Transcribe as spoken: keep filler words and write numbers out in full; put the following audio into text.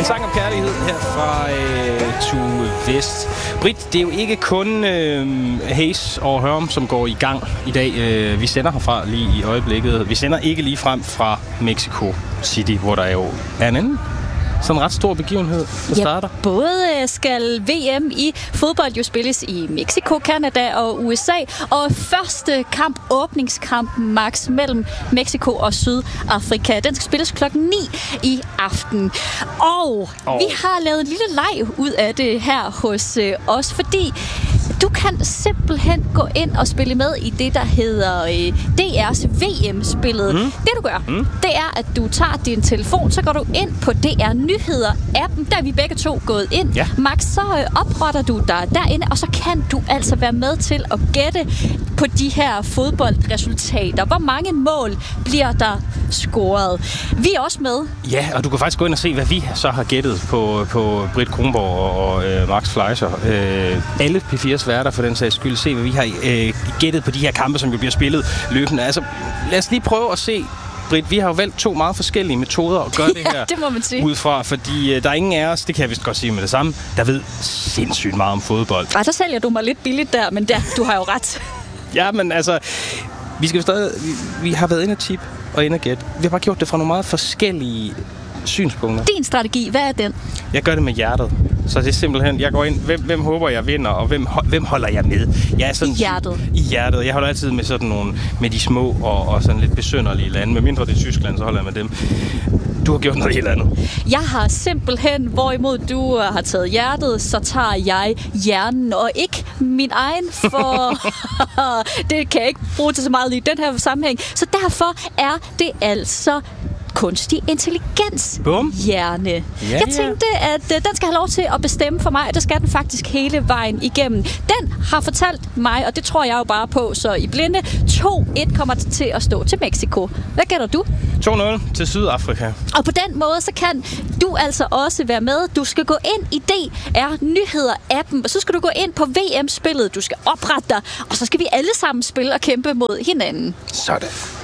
En sang om kærlighed her fra øh, Tue West. Britt, det er jo ikke kun øh, Hayes og Hørm, som går i gang i dag. Øh, vi sender herfra lige i øjeblikket. Vi sender ikke lige frem fra Mexico City, hvor der jo er en anden sådan en ret stor begivenhed, der ja, starter. Både skal V M i fodbold jo spilles i Mexico, Canada og U S A, og første kamp, åbningskampen, Max, mellem Mexico og Sydafrika. Den skal spilles klokken ni i aften. Og oh. vi har lavet en lille leg ud af det her hos øh, os, fordi du kan simpelthen gå ind og spille med i det, der hedder øh, D R's V M-spillet. Mm. Det du gør, mm. det er, at du tager din telefon, så går du ind på D R Nyheder-appen. Der er vi begge to gået ind. Ja. Max, så øh, opretter du dig derinde, og så kan du altså være med til at gætte på de her fodboldresultater. Hvor mange mål bliver der scoret? Vi er også med. Ja, og du kan faktisk gå ind og se, hvad vi så har gættet på, på Britt Kronborg og, og øh, Max Fleischer. Øh, alle P fire's værter for den sags skyld. Se, hvad vi har øh, gættet på de her kampe, som jo bliver spillet løbende. Altså, lad os lige prøve at se. Britt, vi har jo valgt to meget forskellige metoder at gøre det her ja, det må man sige. Ud fra, fordi øh, der er ingen af os, det kan jeg vist godt sige med det samme, der ved sindssygt meget om fodbold. Ej, der sælger du mig lidt billigt der, men der, du har jo ret. Ja, men altså, vi skal stadig, vi, vi har været inde og tip og inde og gætte. Vi har bare gjort det fra nogle meget forskellige synspunkter. Din strategi, hvad er den? Jeg gør det med hjertet. Så det er simpelthen, jeg går ind, hvem, hvem håber jeg vinder, og hvem, hvem holder jeg med? Jeg er sådan, I hjertet? I hjertet. Jeg holder altid med sådan nogle, med de små og, og sådan lidt besynderlige lande. Med mindre det er Tyskland, så holder jeg med dem. Du har gjort noget helt andet. Jeg har simpelthen, hvorimod du har taget hjertet, så tager jeg hjernen, og ikke min egen, for det kan jeg ikke bruge til så meget i den her sammenhæng. Så derfor er det altså kunstig intelligens Boom. hjerne. Ja, jeg tænkte, at uh, den skal have lov til at bestemme for mig, og det skal den faktisk hele vejen igennem. Den har fortalt mig, og det tror jeg jo bare på, så i blinde, to et kommer til at stå til Mexico. Hvad gætter du? to nul til Sydafrika. Og på den måde, så kan du altså også være med. Du skal gå ind i D R Nyheder-appen, og så skal du gå ind på V M-spillet. Du skal oprette dig, og så skal vi alle sammen spille og kæmpe mod hinanden. Sådan.